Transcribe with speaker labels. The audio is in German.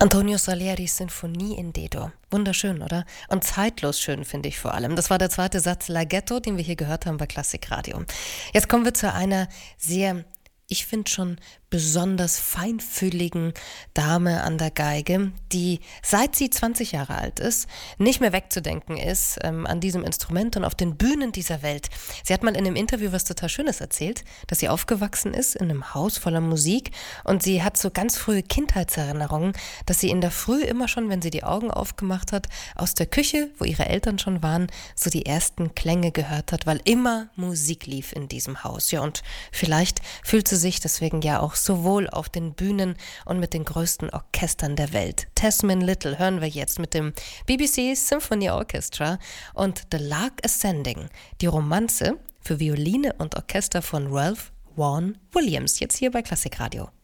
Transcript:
Speaker 1: Antonio Salieri's Sinfonie in D-Dur. Wunderschön, oder? Und zeitlos schön, finde ich vor allem. Das war der zweite Satz Laghetto, den wir hier gehört haben bei Klassikradio. Jetzt kommen wir zu einer sehr, ich finde schon besonders feinfühligen Dame an der Geige, die seit sie 20 Jahre alt ist, nicht mehr wegzudenken ist an diesem Instrument und auf den Bühnen dieser Welt. Sie hat mal in einem Interview was total Schönes erzählt, dass sie aufgewachsen ist in einem Haus voller Musik und sie hat so ganz frühe Kindheitserinnerungen, dass sie in der Früh immer schon, wenn sie die Augen aufgemacht hat, aus der Küche, wo ihre Eltern schon waren, so die ersten Klänge gehört hat, weil immer Musik lief in diesem Haus. Ja, und vielleicht fühlt sie sich deswegen ja auch sowohl auf den Bühnen und mit den größten Orchestern der Welt. Tesman Little hören wir jetzt mit dem BBC Symphony Orchestra und The Lark Ascending, die Romanze für Violine und Orchester von Ralph Vaughan Williams, jetzt hier bei Klassikradio.